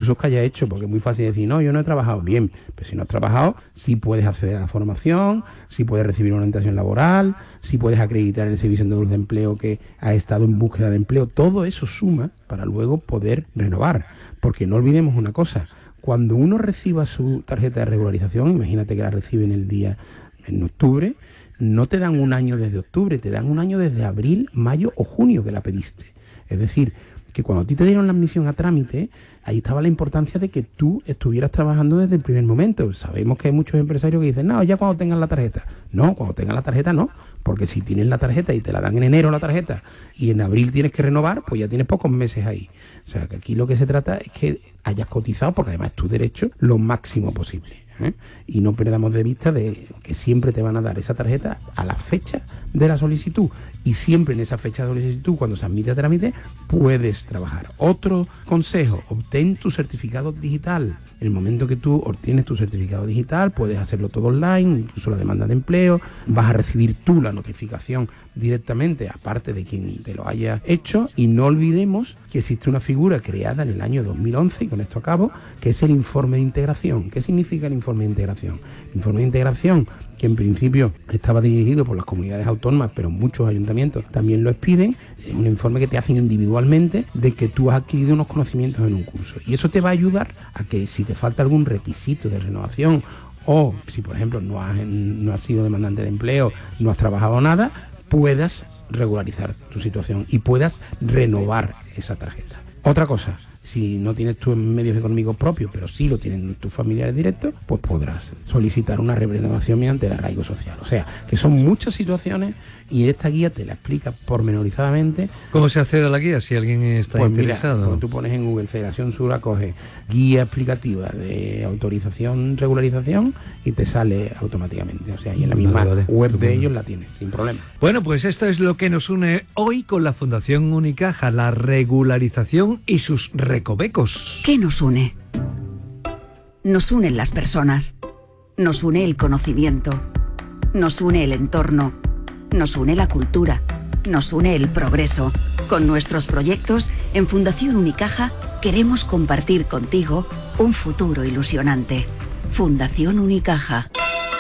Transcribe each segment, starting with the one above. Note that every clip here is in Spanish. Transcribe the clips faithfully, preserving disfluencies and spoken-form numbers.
cursos que hayas hecho, porque es muy fácil decir, no, yo no he trabajado bien, pero si no has trabajado, sí puedes acceder a la formación, sí puedes recibir una orientación laboral, sí puedes acreditar en el Servicio Andaluz de Empleo que has estado en búsqueda de empleo. Todo eso suma para luego poder renovar, porque no olvidemos una cosa, cuando uno reciba su tarjeta de regularización, imagínate que la recibe en el día, en octubre, no te dan un año desde octubre, te dan un año desde abril, mayo o junio que la pediste. Es decir, que cuando a ti te dieron la admisión a trámite, ahí estaba la importancia de que tú estuvieras trabajando desde el primer momento. Sabemos que hay muchos empresarios que dicen, no, ya cuando tengan la tarjeta. No, cuando tengan la tarjeta no, porque si tienes la tarjeta y te la dan en enero la tarjeta y en abril tienes que renovar, pues ya tienes pocos meses ahí. O sea, que aquí lo que se trata es que hayas cotizado, porque además es tu derecho, lo máximo posible, ¿eh? Y no perdamos de vista de que siempre te van a dar esa tarjeta a la fecha de la solicitud, y siempre en esa fecha de solicitud, cuando se admite a trámite, puedes trabajar. Otro consejo, obtén tu certificado digital. En el momento que tú obtienes tu certificado digital, puedes hacerlo todo online, incluso la demanda de empleo, vas a recibir tú la notificación directamente, aparte de quien te lo haya hecho, y no olvidemos que existe una figura creada en el año dos mil once, y con esto acabo, que es el informe de integración. ¿Qué significa el informe de integración? El informe de integración, que en principio estaba dirigido por las comunidades autónomas, pero muchos ayuntamientos también lo expiden, es un informe que te hacen individualmente de que tú has adquirido unos conocimientos en un curso. Y eso te va a ayudar a que si te falta algún requisito de renovación, o si por ejemplo no has, no has sido demandante de empleo, no has trabajado nada, puedas regularizar tu situación y puedas renovar esa tarjeta. Otra cosa, si no tienes tus medios económicos propios, pero sí lo tienen tus familiares directos, pues podrás solicitar una renovación mediante el arraigo social. O sea, que son muchas situaciones y esta guía te la explica pormenorizadamente. ¿Cómo se accede a la guía si alguien está pues interesado? Mira, cuando tú pones en Google Federación Sur, coges guía explicativa de autorización, regularización y te sale automáticamente. O sea, y en la misma vale, vale. web Estupendo. de ellos la tienes, sin problema. Bueno, pues esto es lo que nos une hoy con la Fundación Unicaja, la regularización y sus recovecos. ¿Qué nos une? Nos unen las personas, nos une el conocimiento, nos une el entorno, nos une la cultura, nos une el progreso. Con nuestros proyectos, en Fundación Unicaja queremos compartir contigo un futuro ilusionante. Fundación Unicaja.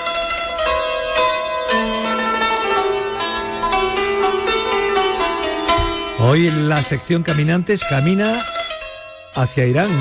Hoy la sección Caminantes camina hacia Irán.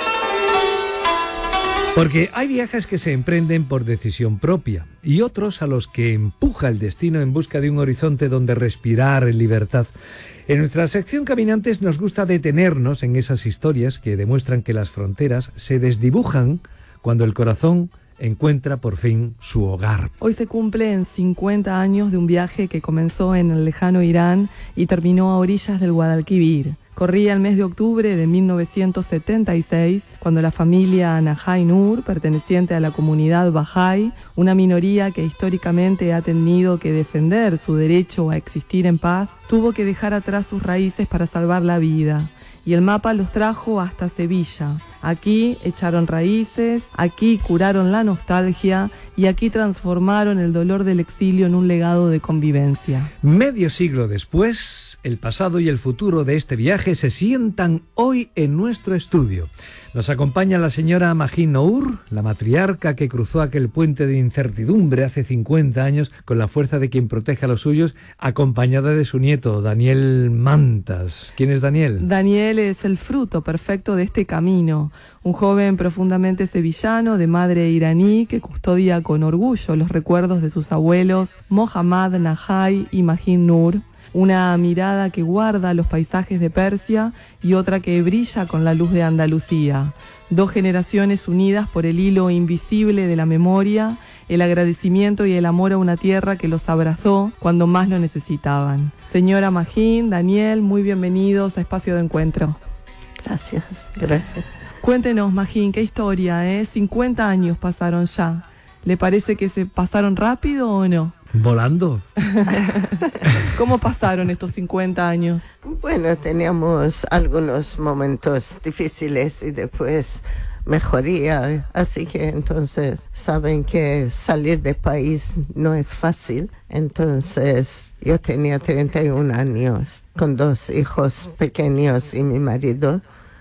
Porque hay viajes que se emprenden por decisión propia y otros a los que empuja el destino en busca de un horizonte donde respirar en libertad. En nuestra sección Caminantes nos gusta detenernos en esas historias que demuestran que las fronteras se desdibujan cuando el corazón encuentra por fin su hogar. Hoy se cumplen cincuenta años de un viaje que comenzó en el lejano Irán y terminó a orillas del Guadalquivir. Corría el mes de octubre de mil novecientos setenta y seis, cuando la familia Nahai Nur, perteneciente a la comunidad Bahá'í, una minoría que históricamente ha tenido que defender su derecho a existir en paz, tuvo que dejar atrás sus raíces para salvar la vida. Y el mapa los trajo hasta Sevilla. Aquí echaron raíces, aquí curaron la nostalgia y aquí transformaron el dolor del exilio en un legado de convivencia. Medio siglo después, el pasado y el futuro de este viaje se sientan hoy en nuestro estudio. Nos acompaña la señora Majin Nour, la matriarca que cruzó aquel puente de incertidumbre hace cincuenta años con la fuerza de quien protege a los suyos, acompañada de su nieto, Daniel Mantas. ¿Quién es Daniel? Daniel es el fruto perfecto de este camino. Un joven profundamente sevillano, de madre iraní, que custodia con orgullo los recuerdos de sus abuelos Mohammad Nahai y Majin Nur. Una mirada que guarda los paisajes de Persia y otra que brilla con la luz de Andalucía. Dos generaciones unidas por el hilo invisible de la memoria, el agradecimiento y el amor a una tierra que los abrazó cuando más lo necesitaban. Señora Majin, Daniel, muy bienvenidos a Espacio de Encuentro. Gracias, gracias. Cuéntenos, Majin, qué historia, ¿eh? cincuenta años pasaron ya. ¿Le parece que se pasaron rápido o no? Volando. ¿Cómo pasaron estos cincuenta años? Bueno, teníamos algunos momentos difíciles y después mejoría, así que entonces saben que salir del país no es fácil. Entonces yo tenía treinta y un años con dos hijos pequeños y mi marido.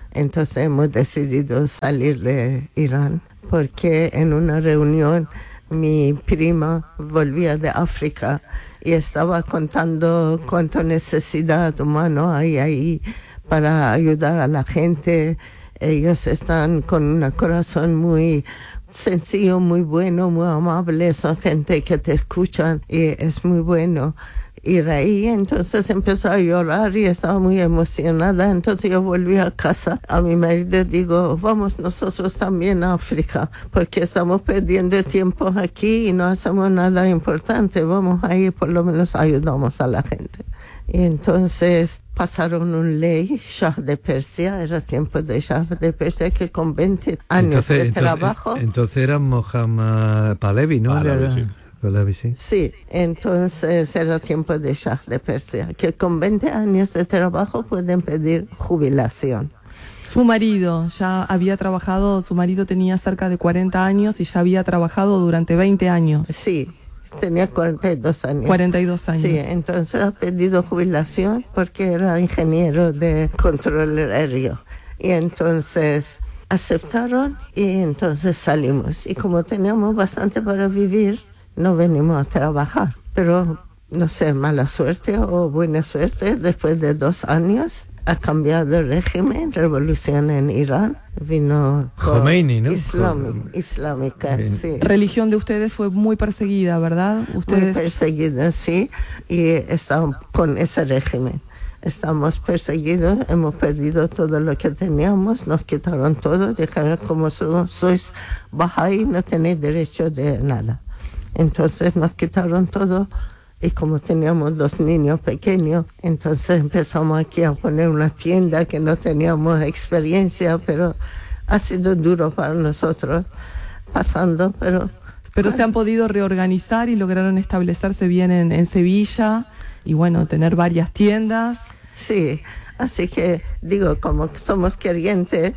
Entonces hemos decidido salir de Irán porque en una reunión mi prima volvía de África y estaba contando cuánta necesidad humana hay ahí para ayudar a la gente. Ellos están con un corazón muy sencillo, muy bueno, muy amable. Son gente que te escuchan y es muy bueno ir ahí. Entonces empezó a llorar y estaba muy emocionada. Entonces yo volví a casa. A mi marido digo, vamos nosotros también a África, porque estamos perdiendo tiempo aquí y no hacemos nada importante. Vamos ahí, por lo menos ayudamos a la gente. Y entonces pasaron una ley, Shah de Persia, era tiempo de Shah de Persia, que con veinte años entonces, de entonces, trabajo... Entonces era Mohammad Pahlavi, ¿no? Pahlavi, Era, sí. Pahlavi, sí. Sí, entonces era tiempo de Shah de Persia, que con veinte años de trabajo pueden pedir jubilación. Su marido ya había trabajado, su marido tenía cerca de cuarenta años y ya había trabajado durante veinte años. Sí, tenía cuarenta y dos años. cuarenta y dos años. Sí, entonces ha pedido jubilación porque era ingeniero de control aéreo. Y entonces aceptaron y entonces salimos. Y como teníamos bastante para vivir, no venimos a trabajar. Pero no sé, mala suerte o buena suerte, después de dos años ha cambiado el régimen, revolución en Irán, vino Khomeini, ¿no? Islámica, islámica sí. Religión de ustedes fue muy perseguida, ¿verdad? Ustedes... Muy perseguida, sí, y estamos con ese régimen. Estamos perseguidos, hemos perdido todo lo que teníamos, nos quitaron todo, dijeron como sois Bahá'í no tenéis derecho de nada. Entonces nos quitaron todo. Y como teníamos dos niños pequeños, entonces empezamos aquí a poner una tienda que no teníamos experiencia, pero ha sido duro para nosotros, pasando, pero... Pero se han podido reorganizar y lograron establecerse bien en, en Sevilla y bueno, tener varias tiendas. Sí, así que digo, como somos creyentes,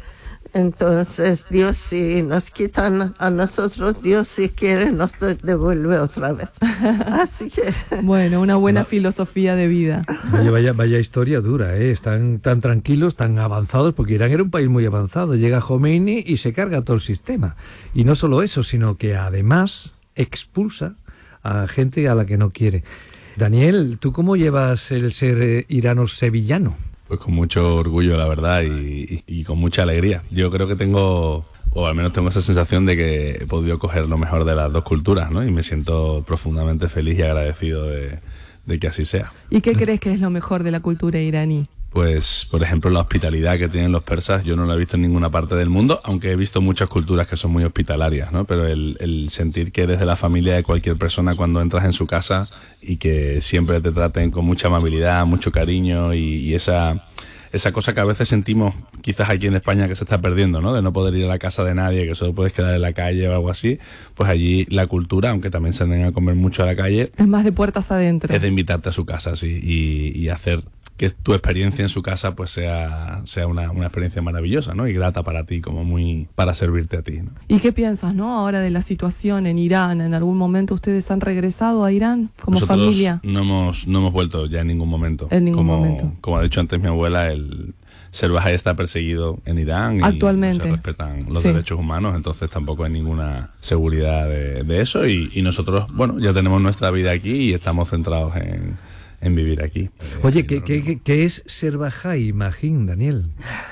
entonces Dios si nos quitan a nosotros, Dios si quiere nos devuelve otra vez. Así que... Bueno, una buena no. filosofía de vida. Vaya, vaya, vaya historia dura, ¿eh? Están tan tranquilos, tan avanzados, porque Irán era un país muy avanzado. Llega Khomeini y se carga todo el sistema. Y no solo eso, sino que además expulsa a gente a la que no quiere. Daniel, ¿tú cómo llevas el ser eh, irano-sevillano? Pues con mucho orgullo, la verdad, y, y, y con mucha alegría. Yo creo que tengo, o al menos tengo esa sensación de que he podido coger lo mejor de las dos culturas, ¿no? Y me siento profundamente feliz y agradecido de, de que así sea. ¿Y qué crees que es lo mejor de la cultura iraní? Pues, por ejemplo, la hospitalidad que tienen los persas, yo no la he visto en ninguna parte del mundo, aunque he visto muchas culturas que son muy hospitalarias, ¿no? Pero el, el sentir que eres de la familia de cualquier persona cuando entras en su casa y que siempre te traten con mucha amabilidad, mucho cariño y, y esa, esa cosa que a veces sentimos quizás aquí en España que se está perdiendo, ¿no? De no poder ir a la casa de nadie, que solo puedes quedar en la calle o algo así, pues allí la cultura, aunque también se anden a comer mucho a la calle... Es más de puertas adentro. Es de invitarte a su casa, sí, y, y hacer... que tu experiencia en su casa pues sea, sea una, una experiencia maravillosa, ¿no? Y grata para ti, como muy para servirte a ti, ¿no? ¿Y qué piensas, no? Ahora de la situación en Irán, ¿en algún momento ustedes han regresado a Irán como Nosotros familia? no hemos, no hemos vuelto ya en ningún momento. En ningún como, momento. Como ha dicho antes mi abuela, el ser Bahá'í está perseguido en Irán y actualmente no se respetan los sí. derechos humanos, entonces tampoco hay ninguna seguridad de, de eso y, y nosotros, bueno, ya tenemos nuestra vida aquí y estamos centrados en... en vivir aquí. Oye, eh, ¿qué, qué, ¿qué es ser Bahá'í, Magín, Daniel?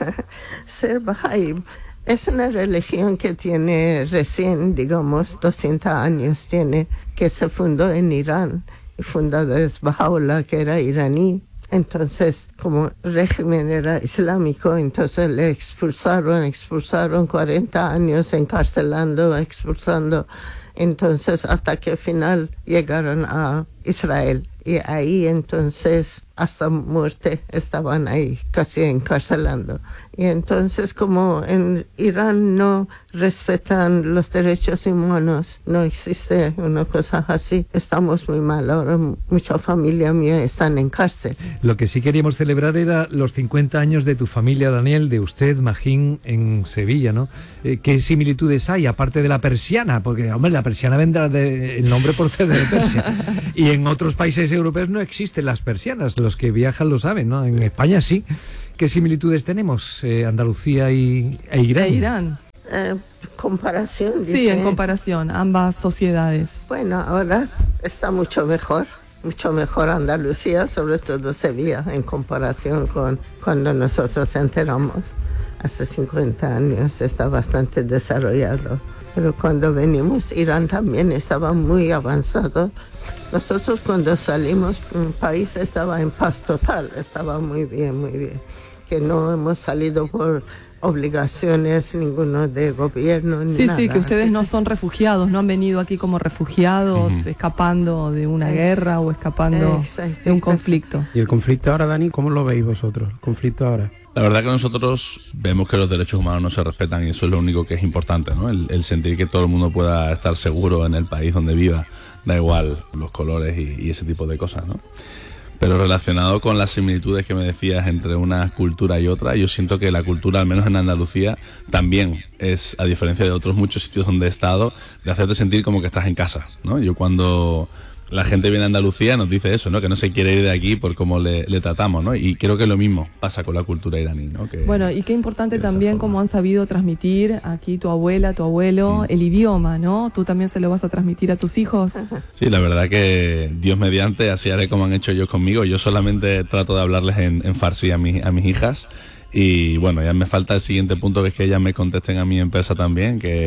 Ser Bahá'í es una religión que tiene recién, digamos, doscientos años, tiene, que se fundó en Irán. El fundador es Baha'u'llah, que era iraní. Entonces, como el régimen era islámico, entonces le expulsaron, expulsaron cuarenta años encarcelando, expulsando. Entonces, hasta que al final llegaron a Israel. Y ahí entonces hasta muerte estaban ahí casi encarcelando. Y entonces como en Irán no respetan los derechos humanos, no existe una cosa así, estamos muy mal. Ahora mucha familia mía están en cárcel. Lo que sí queríamos celebrar celebrar era los cincuenta años de tu familia, Daniel, de usted, Magín, en Sevilla, ¿no? Eh, ¿Qué similitudes hay, aparte de la persiana? Porque, hombre, la persiana vendrá del nombre por ser de Persia. Y en otros países europeos no existen las persianas, los que viajan lo saben, ¿no? En España sí. ¿Qué similitudes tenemos, eh, Andalucía y, e Irán? E Irán. Eh, comparación, dice. Sí, en comparación, ambas sociedades. Bueno, ahora está mucho mejor, mucho mejor Andalucía, sobre todo Sevilla, en comparación con cuando nosotros nos enteramos. Hace cincuenta años está bastante desarrollado. Pero cuando venimos, Irán también estaba muy avanzado. Nosotros cuando salimos, el país estaba en paz total, estaba muy bien, muy bien. Que no hemos salido por obligaciones ninguno de gobierno ni sí, nada. Sí, que ustedes no son refugiados, no han venido aquí como refugiados, uh-huh. escapando de una es, guerra o escapando exacto, de un conflicto. ¿Y el conflicto ahora, Dani, cómo lo veis vosotros? ¿El conflicto ahora? La verdad que nosotros vemos que los derechos humanos no se respetan y eso es lo único que es importante, ¿no? El, el sentir que todo el mundo pueda estar seguro en el país donde viva, da igual los colores y, y ese tipo de cosas, ¿no? Pero relacionado con las similitudes que me decías entre una cultura y otra, yo siento que la cultura, al menos en Andalucía, también es, a diferencia de otros muchos sitios donde he estado, de hacerte sentir como que estás en casa, ¿no? Yo cuando la gente viene a Andalucía nos dice eso, ¿no? Que no se quiere ir de aquí por cómo le, le tratamos, ¿no? Y creo que lo mismo pasa con la cultura iraní, ¿no? Que, bueno, y qué importante también cómo han sabido transmitir aquí tu abuela, tu abuelo, sí. el idioma, ¿no? ¿Tú también se lo vas a transmitir a tus hijos? Sí, la verdad que Dios mediante, así haré como han hecho ellos conmigo. Yo solamente trato de hablarles en, en farsi a, mi, a mis hijas. Y bueno, ya me falta el siguiente punto, que es que ellas me contesten a mi empresa también, que...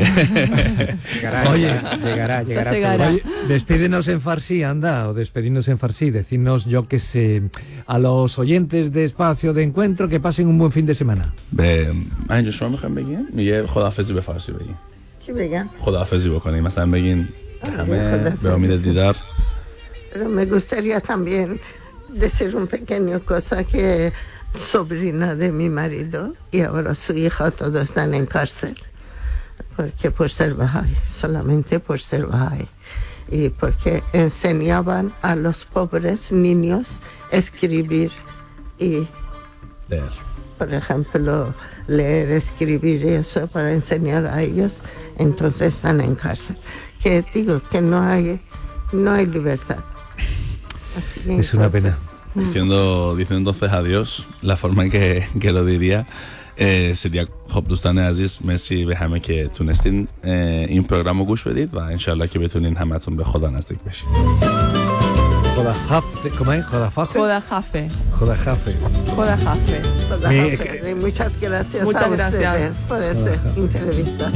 llegará, Oye, llegará, llegará, llegará. Oye, despídenos en farsi, anda, o despedidnos en farsi, decirnos, yo que sé, a los oyentes de Espacio de Encuentro que pasen un buen fin de semana. من شما میخوام بگیم میگه خداحافظی به فارسی بگیم چی بگم خداحافظی بکنیم مثلا بگین همه به امید دیدار. Pero me gustaría también decir un pequeño cosa que sobrina de mi marido y ahora su hija, todos están en cárcel porque por ser Bahá'í, solamente por ser Bahá'í, y porque enseñaban a los pobres niños escribir y leer, por ejemplo leer, escribir y eso para enseñar a ellos, entonces están en cárcel. Que digo que no hay no hay libertad. Así que es entonces, una pena. Diciendo, diciendo entonces adiós, la forma en que, que lo diría eh, sería خب دوستان عزیز مرسی به همه که تونستین این پروگرام رو گوش بدید و انشالله که بتونین همتون به خدا نزدیک بشین. خدا حافظ. ¿Cómo es? خدا حافظ. خدا حافظ. خدا حافظ. خدا حافظ. Muchas gracias Muchas a gracias ustedes por esta entrevista.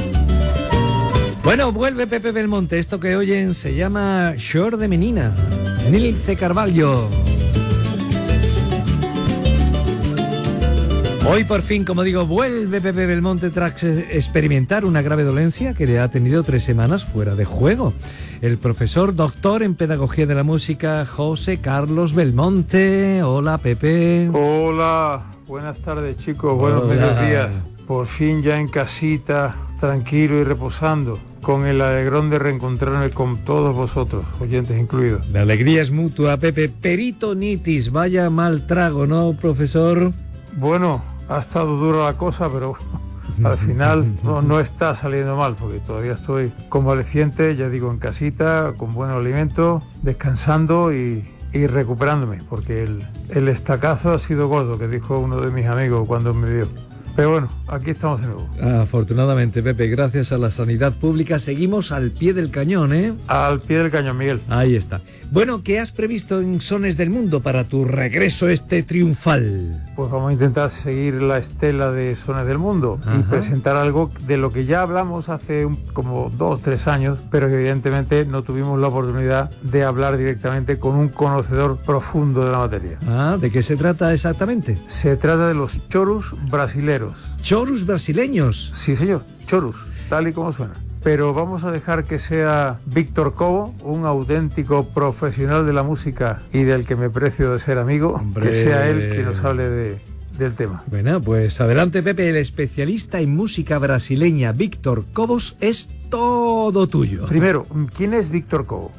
Bueno, vuelve Pepe Belmonte. Esto que oyen se llama Shore de Menina. Nilce Carvalho. Hoy por fin, como digo, vuelve Pepe Belmonte tras experimentar una grave dolencia que le ha tenido tres semanas fuera de juego. El profesor doctor en Pedagogía de la Música, José Carlos Belmonte. Hola, Pepe. Hola, buenas tardes, chicos, buenos mediodías. Por fin ya en casita, tranquilo y reposando, con el alegrón de reencontrarme con todos vosotros, oyentes incluidos. La alegría es mutua, Pepe. Peritonitis, vaya mal trago, ¿no, profesor? Bueno, ha estado dura la cosa, pero al final no, no está saliendo mal, porque todavía estoy convaleciente, ya digo, en casita, con buen alimento, descansando y, y recuperándome, porque el, el estacazo ha sido gordo, que dijo uno de mis amigos cuando me vio. Pero bueno, aquí estamos de nuevo. Afortunadamente, Pepe, gracias a la sanidad pública, seguimos al pie del cañón, ¿eh? Al pie del cañón, Miguel. Ahí está. Bueno, ¿qué has previsto en Sones del Mundo para tu regreso este triunfal? Pues vamos a intentar seguir la estela de Sones del Mundo. Ajá. Y presentar algo de lo que ya hablamos hace un, como dos, tres años, pero que evidentemente no tuvimos la oportunidad de hablar directamente con un conocedor profundo de la materia. Ah, ¿de qué se trata exactamente? Se trata de los chorus brasileros. ¿Chorus brasileños? Sí, señor, chorus, tal y como suena. Pero vamos a dejar que sea Víctor Cobo, un auténtico profesional de la música y del que me precio de ser amigo, Hombre. que sea él quien nos hable de, del tema. Bueno, pues adelante, Pepe, el especialista en música brasileña Víctor Cobos es todo tuyo. Primero, ¿quién es Víctor Cobo?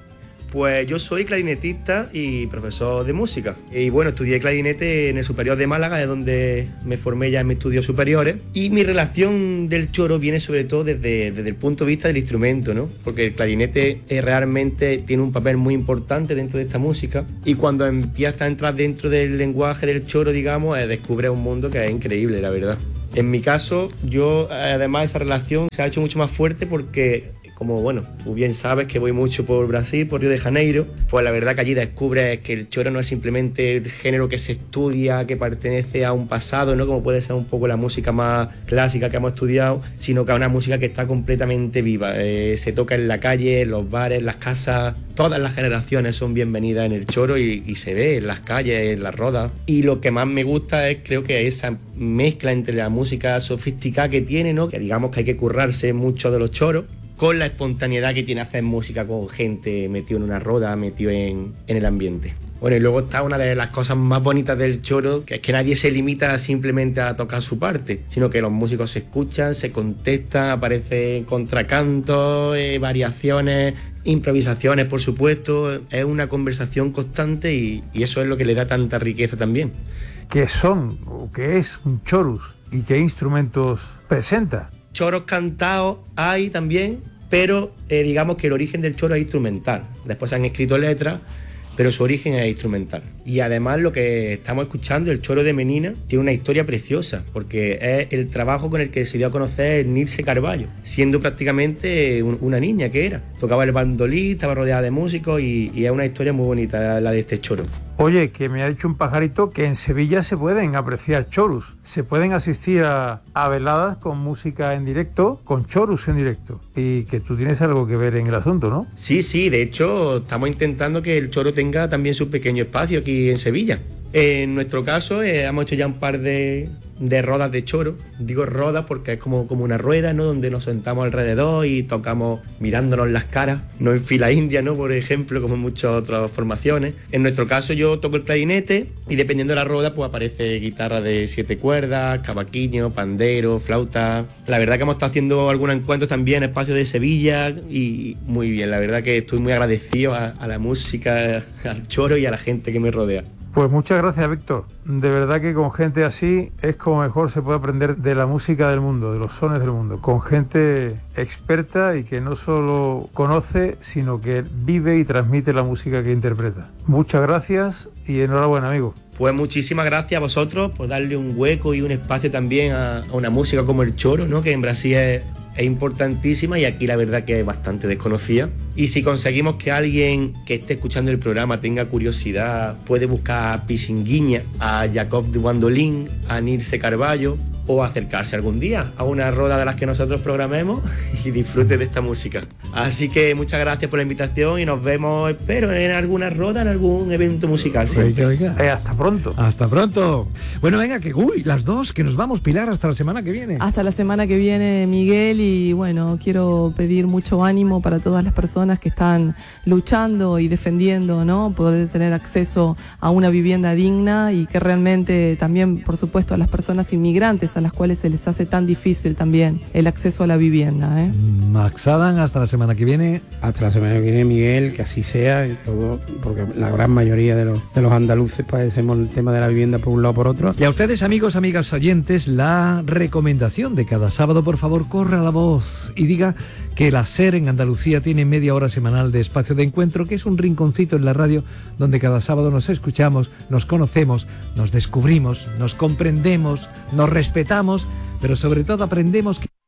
Pues yo soy clarinetista y profesor de música. Y bueno, estudié clarinete en el Superior de Málaga, de donde me formé ya en mis estudios superiores. Y mi relación del choro viene sobre todo desde, desde el punto de vista del instrumento, ¿no? Porque el clarinete eh, realmente tiene un papel muy importante dentro de esta música. Y cuando empieza a entrar dentro del lenguaje del choro, digamos, eh, descubre un mundo que es increíble, la verdad. En mi caso, yo, además, esa relación se ha hecho mucho más fuerte porque, como bueno, tú bien sabes que voy mucho por Brasil, por Río de Janeiro, pues la verdad que allí descubres que el choro no es simplemente el género que se estudia, que pertenece a un pasado, ¿no? Como puede ser un poco la música más clásica que hemos estudiado, sino que es una música que está completamente viva. Eh, se toca en la calle, en los bares, en las casas. Todas las generaciones son bienvenidas en el choro y, y se ve en las calles, en las rodas. Y lo que más me gusta es, creo que esa mezcla entre la música sofisticada que tiene, ¿no? Que digamos que hay que currarse mucho de los choros, con la espontaneidad que tiene hacer música con gente metido en una roda, metido en, en el ambiente. Bueno, y luego está una de las cosas más bonitas del choro, que es que nadie se limita simplemente a tocar su parte, sino que los músicos se escuchan, se contestan, aparecen contracantos, eh, variaciones, improvisaciones, por supuesto. Es una conversación constante y, y eso es lo que le da tanta riqueza también. ¿Qué son o qué es un chorus y qué instrumentos presenta? Choros cantados hay también, pero eh, digamos que el origen del choro es instrumental. Después se han escrito letras, pero su origen es instrumental. Y además lo que estamos escuchando, el choro de Menina, tiene una historia preciosa, porque es el trabajo con el que se dio a conocer Nilce Carballo, siendo prácticamente un, una niña que era. Tocaba el bandolín, estaba rodeada de músicos y, y es una historia muy bonita la de este choro. Oye, que me ha dicho un pajarito que en Sevilla se pueden apreciar chorus, se pueden asistir a, a veladas con música en directo, con chorus en directo, y que tú tienes algo que ver en el asunto, ¿no? Sí, sí, de hecho estamos intentando que el choro tenga también su pequeño espacio aquí en Sevilla. En nuestro caso eh, hemos hecho ya un par de, de rodas de choro. Digo rodas porque es como, como una rueda, ¿no? Donde nos sentamos alrededor y tocamos mirándonos las caras, no en fila india, ¿no? Por ejemplo, como en muchas otras formaciones. En nuestro caso yo toco el clarinete y dependiendo de la roda pues aparece guitarra de siete cuerdas, cavaquinho, pandero, flauta. La verdad que hemos estado haciendo algunos encuentros también en espacios de Sevilla y muy bien. La verdad que estoy muy agradecido a, a la música, al choro y a la gente que me rodea. Pues muchas gracias, Víctor. De verdad que con gente así es como mejor se puede aprender de la música del mundo, de los sones del mundo, con gente experta y que no solo conoce, sino que vive y transmite la música que interpreta. Muchas gracias y enhorabuena, amigo. Pues muchísimas gracias a vosotros por darle un hueco y un espacio también a, a una música como el choro, ¿no? Que en Brasil es, es importantísima y aquí la verdad que es bastante desconocida. Y si conseguimos que alguien que esté escuchando el programa tenga curiosidad, puede buscar a Pisinguinha, a Jacob de Bandolín, a Nilce Carballo, o acercarse algún día a una roda de las que nosotros programemos y disfrute de esta música. Así que muchas gracias por la invitación y nos vemos, espero, en alguna roda, en algún evento musical. Oiga, oiga. Eh, hasta pronto. Hasta pronto. Bueno, venga, que uy, las dos, que nos vamos, Pilar, hasta la semana que viene. Hasta la semana que viene, Miguel, y bueno, quiero pedir mucho ánimo para todas las personas que están luchando y defendiendo, ¿no? Poder tener acceso a una vivienda digna y que realmente también, por supuesto, a las personas inmigrantes a las cuales se les hace tan difícil también el acceso a la vivienda, ¿eh? Max Adam, hasta la semana que viene. Hasta la semana que viene, Miguel, que así sea, y todo, porque la gran mayoría de los, de los andaluces padecemos el tema de la vivienda por un lado o por otro. Y a ustedes, amigos, amigas oyentes, la recomendación de cada sábado, por favor, corra la voz y diga que la SER en Andalucía tiene media hora semanal de espacio de encuentro, que es un rinconcito en la radio donde cada sábado nos escuchamos, nos conocemos, nos descubrimos, nos comprendemos, nos respetamos, pero sobre todo aprendemos que